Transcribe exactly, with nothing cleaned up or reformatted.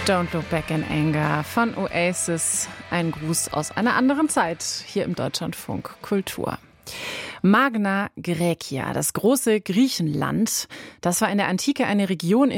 Don't Look Back in Anger von Oasis. Ein Gruß aus einer anderen Zeit hier im Deutschlandfunk Kultur. Magna Graecia, das große Griechenland, das war in der Antike eine Region